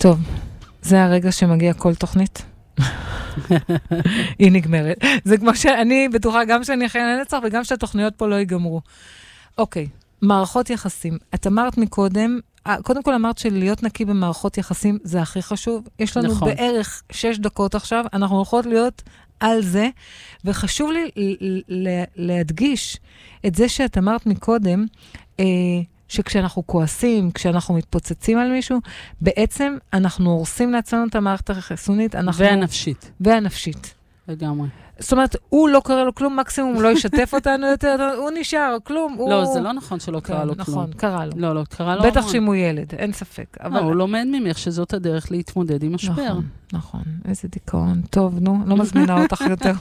טוב, זה הרגע שמגיע כל תוכנית. היא נגמרת. זה כמו שאני בטוחה גם שאני אחרי לנצח וגם שהתוכניות פה לא ייגמרו. אוקיי, מערכות יחסים. את אמרת מקודם, קודם כל אמרת שלהיות נקי במערכות יחסים זה הכי חשוב. יש לנו נכון. בערך 6 דקות עכשיו, אנחנו הולכות להיות על זה, וחשוב לי להדגיש את זה שאת אמרת מקודם, שכשאנחנו כועסים, כשאנחנו מתפוצצים על מישהו, בעצם אנחנו הורסים לעצמנו את המערכת החיסונית. והנפשית. והנפשית. לגמרי. זאת אומרת, הוא לא קרא לו כלום, מקסימום הוא לא ישתף אותנו יותר, הוא נשאר, כלום. לא, זה לא נכון שלא קרה לו כלום. נכון, קרה לו. לא, קרה לו. בטח שאם הוא ילד, אין ספק. הוא לומד ממך שזאת הדרך להתמודד עם משבר. נכון, איזה דיכאון. טוב, נו, לא מזמינה אותך יותר.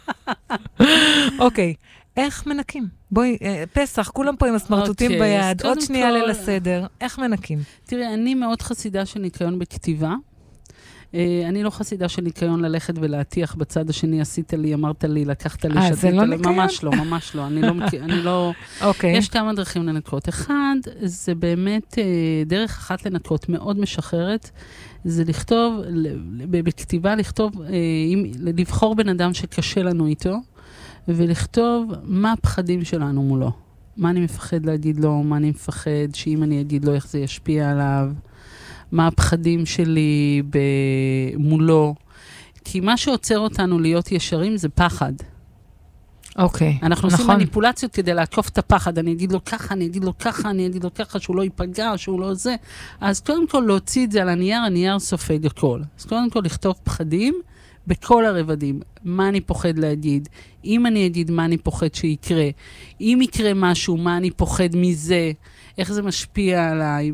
אוקיי, איך מנקים? בואי, פסח, כולם פה עם הסמרטוטים ביד, עוד שנייה ליל הסדר. איך מנקים? תראי, אני מאוד חסידה של ניקיון בכתיבה. אני לא חסידה של ניקיון ללכת ולהטיח בצד השני, עשית לי, אמרת לי, לקחת לי, שתית לי. ממש לא, ממש לא. אני לא... יש כמה דרכים לנקות. אחד, זה באמת דרך אחת לנקות מאוד משחררת, זה לכתוב, בכתיבה לכתוב, לבחור בן אדם שקשה לנו איתו, ולכתוב מה הפחדים שלנו מולו. מה אני מפחד להגיד לו, מה אני מפחד, שאם אני אגיד לו איך זה ישפיע עליו, מה הפחדים שלי מולו. כי מה שעוצר אותנו להיות ישרים זה פחד. אוקיי, אנחנו עושים מניפולציות כדי לעקוף את הפחד. אני אגיד לו ככה, אני אגיד לו ככה, אני אגיד לו ככה, שהוא לא ייפגע, שהוא לא זה. אז קודם כל להוציא את זה על הנייר, הנייר סופג הכל. אז קודם כל לכתוב פחדים בכל הרבדים. מה אני פוחד להגיד? אם אני אגיד מה אני פוחד שיקרה. אם יקרה משהו, מה אני פוחד מזה? איך זה משפיע עליי?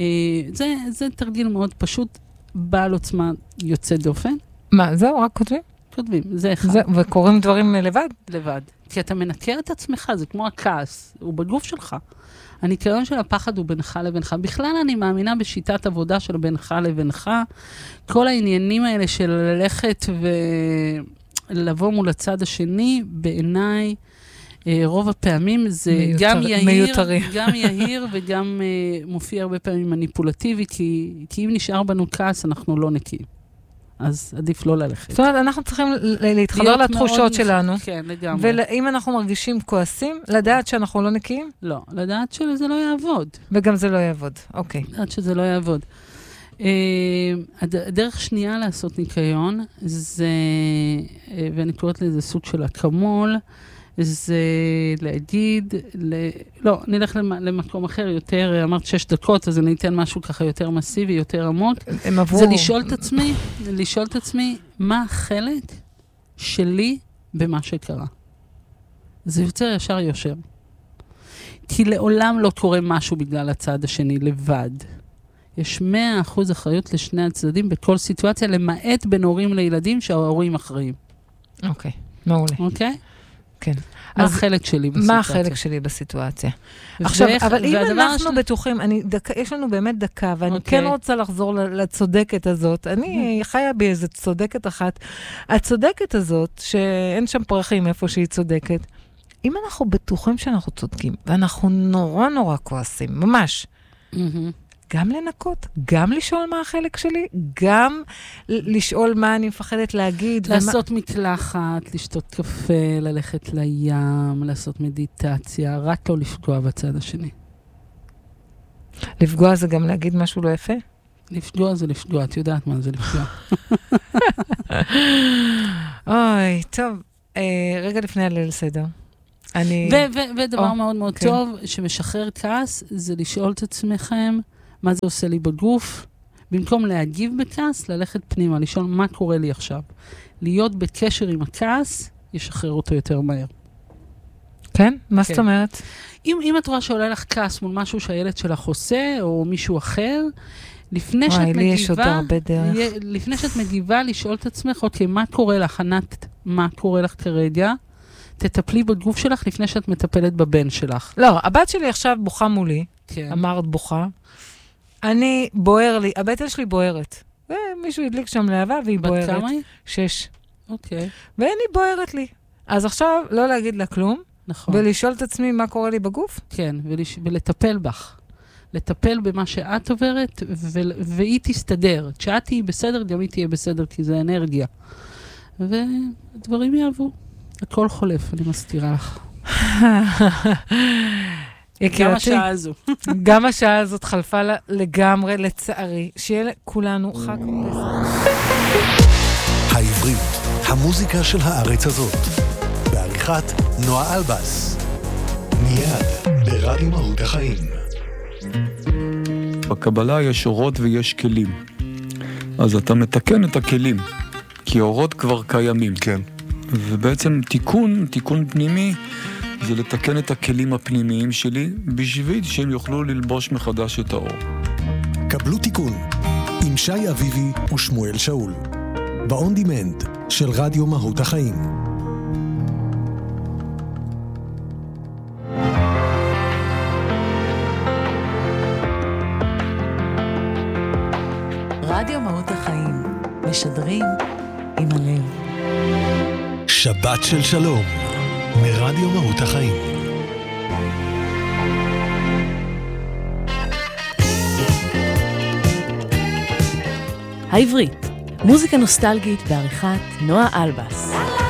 זה תרגיל מאוד פשוט, בעל עוצמה יוצא דופן. מה, זהו, רק כותבים? כותבים, זה אחד. וקוראים דברים לבד? לבד. כי אתה מנקר את עצמך, זה כמו הכעס, הוא בגוף שלך. הניקיון של הפחד הוא בינך לבינך. בכלל אני מאמינה בשיטת עבודה של בינך לבינך. כל העניינים האלה של ללכת ולבוא מול הצד השני, בעיניי, רוב הפעמים זה גם יהיר וגם מופיע הרבה פעמים מניפולטיבי, כי אם נשאר בנו כעס, אנחנו לא נקיים. אז עדיף לא ללכת. זאת אומרת, אנחנו צריכים להתחבר לתחושות שלנו. כן, לגמרי. ואם אנחנו מרגישים כועסים, לדעת שאנחנו לא נקיים? לא, לדעת שזה לא יעבוד. וגם זה לא יעבוד, אוקיי. לדעת שזה לא יעבוד. הדרך שנייה לעשות ניקיון, זה, ואני קוראת לזה סוג של אקמול, זה להגיד, לא, נלך למקום אחר יותר, אמרת 6 דקות, אז אני אתן משהו ככה יותר מסיבי, יותר עמוק. זה לשאול את עצמי, מה החלק שלי במה שקרה. זה יוצר ישר יושר. כי לעולם לא קורה משהו בגלל הצד השני לבד. יש 100% אחריות לשני הצדדים בכל סיטואציה, למעט בין הורים לילדים שההורים אחראים. אוקיי, מעולה. אוקיי? כן. מה החלק שלי בסיטואציה? מה החלק שלי בסיטואציה? עכשיו, אבל אם אנחנו בטוחים, יש לנו באמת דקה, ואני כן רוצה לחזור לצודקת הזאת. אני חיה באיזו צודקת אחת. הצודקת הזאת, שאין שם פרחים איפה שהיא צודקת, אם אנחנו בטוחים שאנחנו צודקים, ואנחנו נורא נורא כועסים, ממש, גם לנקות, גם לשאול מה החלק שלי, גם לשאול מה אני מפחדת להגיד. לעשות מקלחת, לשתות קפה, ללכת לים, לעשות מדיטציה, רק לא לפגוע בצד השני. לפגוע זה גם להגיד משהו לא יפה? לפגוע זה לפגוע, את יודעת מה זה לפגוע. אוי, טוב, רגע לפני הליל סדר. ודבר מאוד מאוד טוב, שמשחרר כעס, זה לשאול את עצמכם, מה זה עושה לי בגוף? במקום להגיב בכעס, ללכת פנימה, לשאול מה קורה לי עכשיו. להיות בקשר עם הכעס, ישחרר אותו יותר מהר. כן? מה זאת אומרת? אם את רואה שעולה לך כעס מול משהו שהילד שלך עושה, או מישהו אחר, לפני שאת מגיבה, לשאול את עצמך, אוקיי, מה קורה לך, ענת, מה קורה לך כרגע? תטפלי בגוף שלך לפני שאת מטפלת בבן שלך. לא, הבת שלי עכשיו בוכה מולי, אמרת בוכה, אני בוער לי, הבטן שלי בוערת. מישהו הדליק שם להבה והיא בוערת. בת כמה היא? 6. אוקיי. ואני בוערת לי. אז עכשיו לא להגיד לה כלום, נכון. ולשאול את עצמי מה קורה לי בגוף? כן, ולטפל בך. לטפל במה שאת עוברת, והיא תסתדר. כשאת תהיי בסדר, גם היא תהיה בסדר, כי זה אנרגיה. ודברים יעבו. הכל חולף, אני מסתירה לך. גם השעה הזו. גם השעה הזאת חלפה לגמרי, לצערי. שיהיה לכולנו חג פסח. העברית, המוזיקה של הארץ הזאת. בעריכת נועה אלבאס. מיד ברדיו מהות החיים. בקבלה יש אורות ויש כלים. אז אתה מתקן את הכלים, כי אורות כבר קיימים. כן. ובעצם תיקון פנימי, זה לתקן את הכלים הפנימיים שלי, בשביל שהם יוכלו ללבוש מחדש את האור. קבלו תיקון, עם שי אביבי ושמואל שאול. באון דימנד של רדיו מהות החיים. רדיו מהות החיים, משדרים עם הלב. שבת של שלום, מרדיו מהות החיים. העברית, מוזיקה נוסטלגית בעריכת נועה אלבאס.